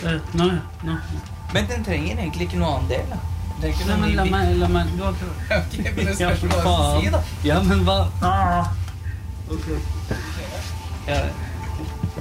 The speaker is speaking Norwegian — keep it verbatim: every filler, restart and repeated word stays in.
Nå, nå. Men den trenger egentlig ikke noe annen del, da. Det er ikke Nei, noe men ny la bit. meg, la meg, du har ikke... Ok, men det Ja, spørs for hva du skal si, da. faen. Ja, men hva? Ah. Ok. Ja,